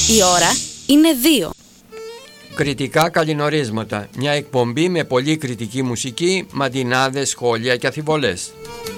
Η ώρα είναι 2. Κριτικά καλλινορίσματα. Μια εκπομπή με πολύ κριτική μουσική, μαντινάδες, σχόλια και αφιβολές.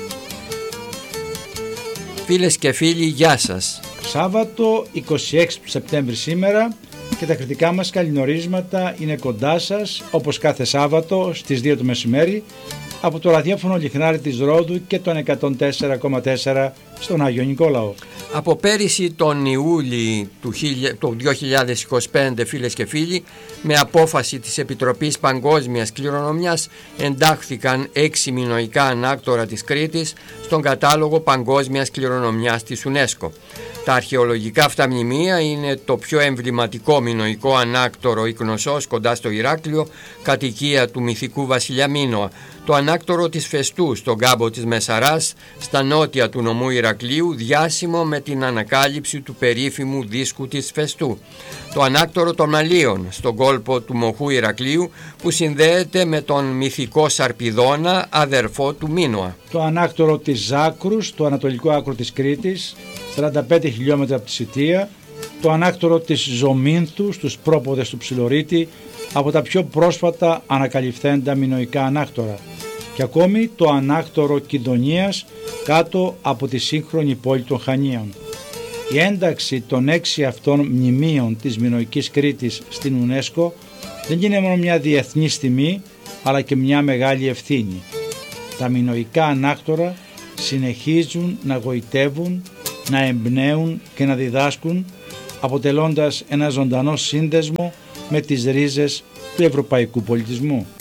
Φίλες και φίλοι, γεια σας. Σάββατο 26 του Σεπτέμβρη σήμερα και τα κριτικά μας καλλινορίσματα είναι κοντά σας όπως κάθε Σάββατο στις 2 το μεσημέρι από το ραδιόφωνο Λιχνάρι της Ρόδου και τον 104,4 στον Άγιο Νικόλαο. Από πέρυσι τον Ιούλη του 2025, φίλες και φίλοι, με απόφαση της Επιτροπής Παγκόσμιας Κληρονομιάς εντάχθηκαν 6 μινωικά ανάκτορα της Κρήτης στον κατάλογο Παγκόσμιας Κληρονομιάς της UNESCO. Τα αρχαιολογικά αυτά μνημεία είναι το πιο εμβληματικό μινωικό ανάκτορο η Κνωσσός κοντά στο Ηράκλειο, κατοικία του μυθικού βασιλιά Μίνωα. Το ανάκτορο της Φεστού στον κάμπο της Μεσαράς, στα νότια του νομού Ηρακλείου, διάσημο με την ανακάλυψη του περίφημου δίσκου της Φεστού. Το ανάκτορο των Αλίων στον κόλπο του μοχού Ηρακλείου, που συνδέεται με τον μυθικό Σαρπηδώνα, αδερφό του Μίνωα. Το ανάκτορο της Ζάκρου στο ανατολικό άκρο της Κρήτης, 45 χιλιόμετρα από τη Σιτία. Το ανάκτορο της Ζωμίνθου στους πρόποδες του Ψιλορίτη, από τα πιο πρόσφατα ανακαλυφθέντα μινωικά ανάκτορα. Και ακόμη το ανάκτορο Κιδωνίας κάτω από τη σύγχρονη πόλη των Χανίων. Η ένταξη των 6 αυτών μνημείων της μινωικής Κρήτης στην UNESCO δεν είναι μόνο μια διεθνή τιμή, αλλά και μια μεγάλη ευθύνη. Τα μινωικά ανάκτορα συνεχίζουν να γοητεύουν, να εμπνέουν και να διδάσκουν, αποτελώντας ένα ζωντανό σύνδεσμο με τις ρίζες του ευρωπαϊκού πολιτισμού.